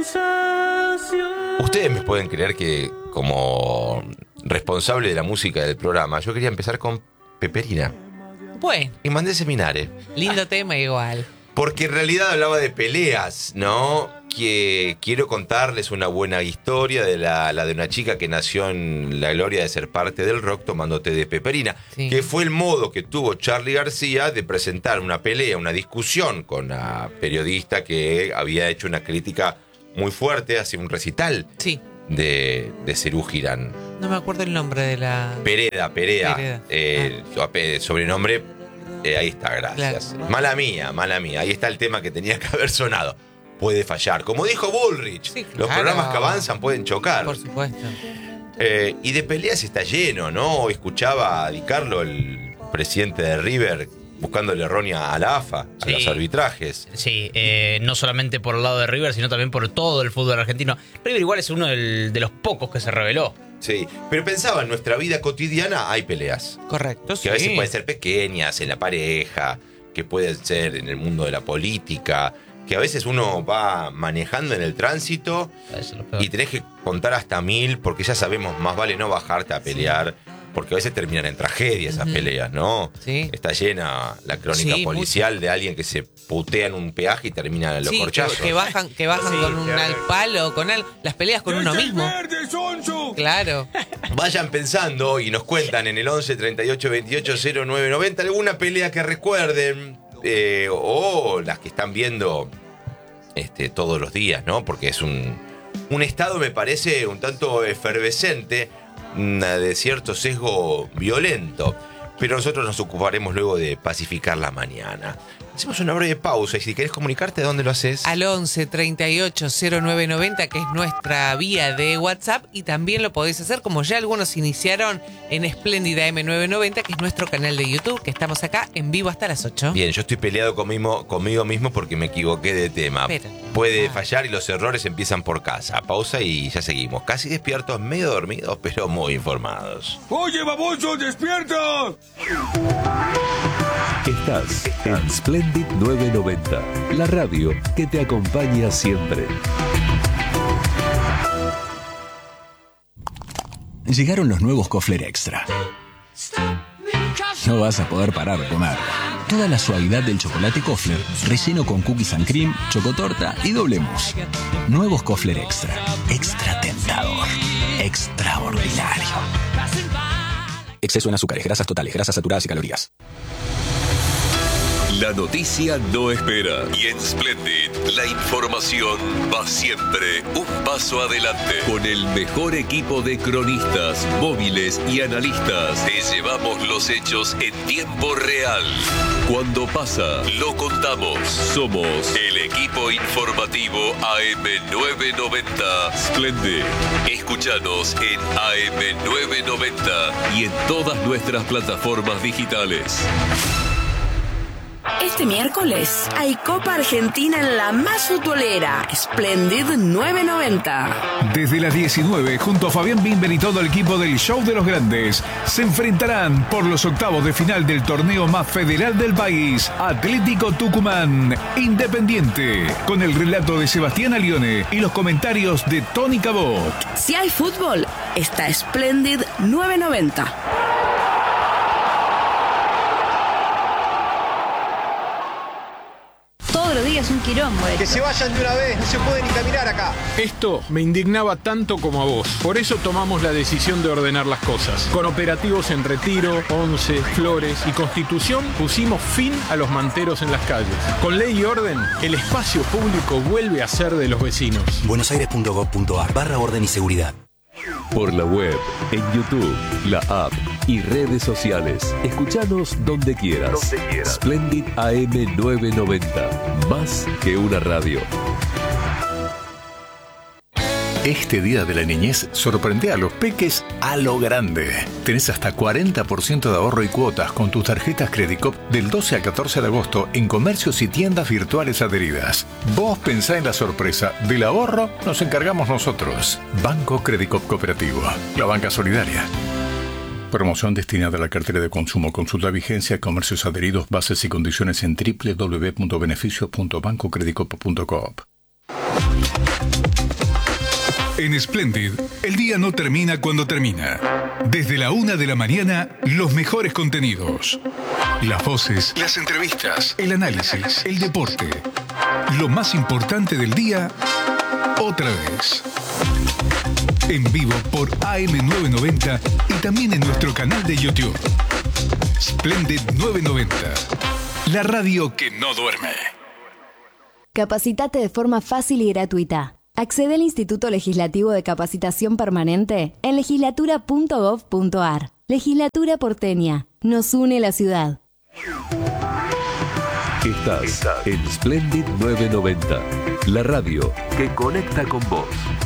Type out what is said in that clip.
Ustedes me pueden creer que como responsable de la música del programa, yo quería empezar con Peperina. Bueno. Y mandé Seminare. Lindo tema igual. Porque en realidad hablaba de peleas, ¿no? Que quiero contarles una buena historia de la de una chica que nació en la gloria de ser parte del rock tomando té de Peperina. Sí. Que fue el modo que tuvo Charly García de presentar una pelea, una discusión con una periodista que había hecho una crítica muy fuerte hacia un recital. Sí. De Serú Girán. No me acuerdo el nombre de la... Perea. Sobrenombre, ahí está, gracias. Claro. Mala mía. Ahí está el tema que tenía que haber sonado. Puede fallar. Como dijo Bullrich, sí, claro. Los programas que avanzan pueden chocar. Por supuesto. Y de peleas está lleno, ¿no? Escuchaba a Di Carlo, el presidente de River, buscándole roña a la AFA, a los arbitrajes. Sí, no solamente por el lado de River, sino también por todo el fútbol argentino. River igual es uno de los pocos que se rebeló. Sí, pero pensaba, en nuestra vida cotidiana hay peleas. Correcto, que a veces pueden ser pequeñas, en la pareja, que pueden ser en el mundo de la política, que a veces uno va manejando en el tránsito y tenés que contar hasta 1000 porque ya sabemos, más vale no bajarte a pelear. Sí. Porque a veces terminan en tragedia esas peleas, ¿no? Sí. Está llena la crónica policial de alguien que se putea en un peaje y termina en los corchazos. Que bajan con un palo, con las peleas con uno mismo. Claro. Vayan pensando y nos cuentan en el 11 38 28 0990 alguna pelea que recuerden o las que están viendo todos los días, ¿no? Porque es un estado, me parece, un tanto efervescente, de cierto sesgo violento, pero nosotros nos ocuparemos luego de pacificar la mañana. Hacemos una breve pausa y si querés comunicarte, ¿dónde lo haces? Al 11 38 0990, que es nuestra vía de WhatsApp, y también lo podéis hacer, como ya algunos iniciaron, en Espléndida M990, que es nuestro canal de YouTube, que estamos acá en vivo hasta las 8. Bien, yo estoy peleado conmigo mismo porque me equivoqué de tema. Puede fallar y los errores empiezan por casa. Pausa y ya seguimos. Casi despiertos, medio dormidos, pero muy informados. ¡Oye, baboso, despierta! Estás en Splendid 990, la radio que te acompaña siempre. Llegaron los nuevos Kofler Extra. No vas a poder parar de comer. Toda la suavidad del chocolate Kofler, relleno con cookies and cream, chocotorta y doble mousse. Nuevos Kofler Extra. Extra tentador. Extraordinario. Exceso en azúcares, grasas totales, grasas saturadas y calorías. La noticia no espera. Y en Splendid, la información va siempre un paso adelante. Con el mejor equipo de cronistas, móviles y analistas, te llevamos los hechos en tiempo real. Cuando pasa, lo contamos. Somos el equipo informativo AM990 Splendid. Escúchanos en AM990 y en todas nuestras plataformas digitales. Este miércoles hay Copa Argentina en la más futbolera, Splendid 990. Desde las 19, junto a Fabián Bimber y todo el equipo del Show de los Grandes, se enfrentarán por los octavos de final del torneo más federal del país, Atlético Tucumán, Independiente, con el relato de Sebastián Alione y los comentarios de Tony Cabot. Si hay fútbol, está Splendid 990. Es un quilombo esto. Que se vayan de una vez, no se puede ni caminar acá. Esto me indignaba tanto como a vos. Por eso tomamos la decisión de ordenar las cosas. Con operativos en Retiro, Once, Flores y Constitución pusimos fin a los manteros en las calles. Con ley y orden, el espacio público vuelve a ser de los vecinos. buenosaires.gov.ar/orden y seguridad. Por la web, en YouTube, la app y redes sociales. Escuchanos donde quieras. Splendid AM990. Más que una radio. Este Día de la Niñez sorprende a los peques a lo grande. Tenés hasta 40% de ahorro y cuotas con tus tarjetas Credicop del 12 al 14 de agosto en comercios y tiendas virtuales adheridas. Vos pensá en la sorpresa. Del ahorro nos encargamos nosotros. Banco Credicop Cooperativo. La banca solidaria. Promoción destinada a la cartera de consumo. Consulta vigencia, comercios adheridos, bases y condiciones en www.beneficios.bancocredicop.coop. En Splendid, el día no termina cuando termina. Desde la 1 de la mañana, los mejores contenidos. Las voces, las entrevistas, el análisis, el deporte. Lo más importante del día, otra vez. En vivo por AM990 y también en nuestro canal de YouTube. Splendid 990. La radio que no duerme. Capacitate de forma fácil y gratuita. Accede al Instituto Legislativo de Capacitación Permanente en legislatura.gov.ar. Legislatura porteña. Nos une la ciudad. Estás en Splendid 990, la radio que conecta con vos.